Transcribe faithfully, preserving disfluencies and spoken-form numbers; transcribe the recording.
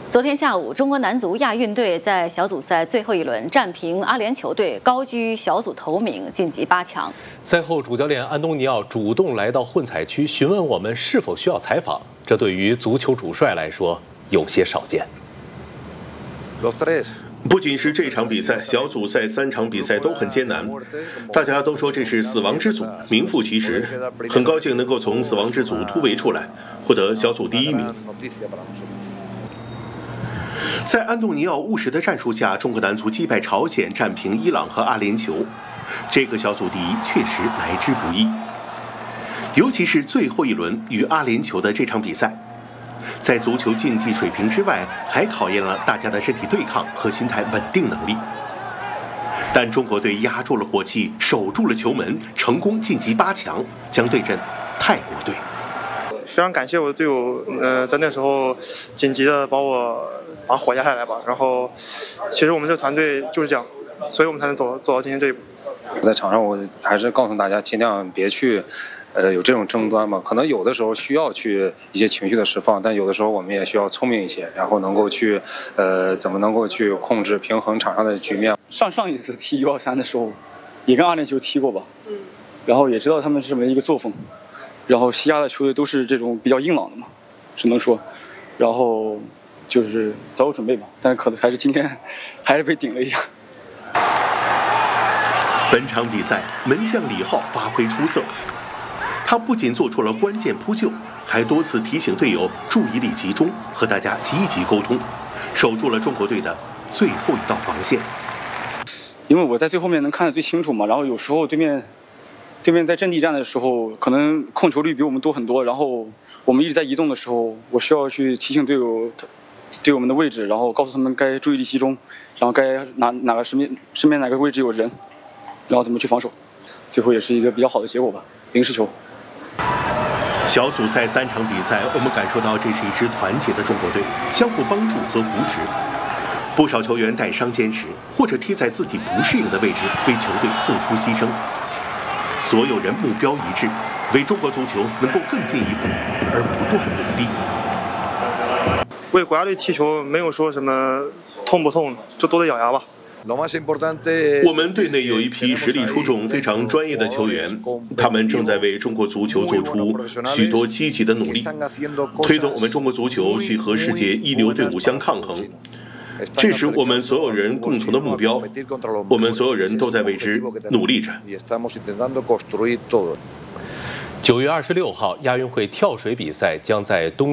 昨天下午，中国男足亚运队在小组赛最后一轮战平阿联酋队，高居小组头名，晋级八强。 赛后，主教练安东尼奥主动来到混采区，询问我们是否需要采访。这对于足球主帅来说有些少见。 不仅是这场比赛，小组赛三场比赛都很艰难，大家都说这是死亡之组，名副其实。很高兴能够从死亡之组突围出来，获得小组第一名。在安东尼奥务实的战术下，中国男足击败朝鲜，战平伊朗和阿联酋。这个小组第一确实来之不易，尤其是最后一轮与阿联酋的这场比赛，在足球竞技水平之外，还考验了大家的身体对抗和心态稳定能力。但中国队压住了火气，守住了球门，成功晋级八强，将对阵泰国队。 非常感谢我的队友，呃，在那时候紧急的把我把火压下来吧。然后，其实我们这个团队就是这样，所以我们才能走走到今天这一步。 在场上，我还是告诉大家，尽量别去，呃，有这种争端嘛。可能有的时候需要去一些情绪的释放，但有的时候我们也需要聪明一些，然后能够去，呃，怎么能够去控制平衡场上的局面。 上上一次踢 U 二三的时候，也跟阿联酋踢过吧，嗯，然后也知道他们是什么一个作风。然后西亚的球队都是这种比较硬朗的嘛，只能说，然后就是早有准备吧，但是可能还是今天还是被顶了一下。 本场比赛，门将李浩发挥出色，他不仅做出了关键扑救，还多次提醒队友注意力集中，和大家积极沟通，守住了中国队的最后一道防线。 因为我在最后面能看得最清楚嘛，然后有时候对面。对面在阵地战的时候，可能控球率比我们多很多。然后我们一直在移动的时候，我需要去提醒队友队友们的位置，然后告诉他们该注意力集中，然后该哪哪个身边身边哪个位置有人，然后怎么去防守。最后也是一个比较好的结果吧，零失球。 小组赛三场比赛，我们感受到这是一支团结的中国队，相互帮助和扶持。不少球员带伤坚持，或者踢在自己不适应的位置，为球队做出牺牲。所有人目标一致，为中国足球能够更进一步而不断努力。 为国家队踢球，没有说什么痛不痛，就都得咬牙吧。 我们队内有一批实力出众、非常专业的球员，他们正在为中国足球做出许多积极的努力，推动我们中国足球去和世界一流队伍相抗衡。这是我们所有人共同的目标，我们所有人都在为之努力着。 九月二十六号，亚运会跳水比赛将在东。